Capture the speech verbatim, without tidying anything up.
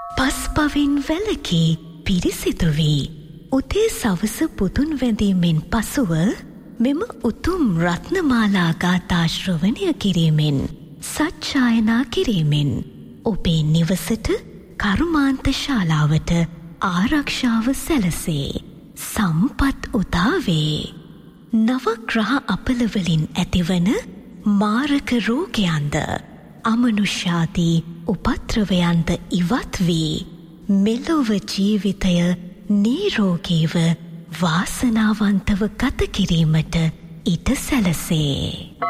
පස්පවින් වැලකී පිරිසිදු වී උදේ සවස පුතුන් වැඳීමෙන් පසුව මෙම උතුම් රත්නමාලා ගාථා ශ්‍රවණය කිරීමෙන් සජ්ජායනා කිරීමෙන් ඔබේ නිවසට කර්මාන්ත ශාලාවට ආරක්ෂාව සැලසේ සම්පත් උදාවේ නවග්‍රහ අපලවලින් ඇතිවන මාරක රෝගයන්ද අමනුෂ්‍යාදී උපත්‍රවයන්ද ඉවත් වී මෙලොව ජීවිතය නිරෝගීව වාසනාවන්තව ගත කිරීමට ඉඩ සැලසේ.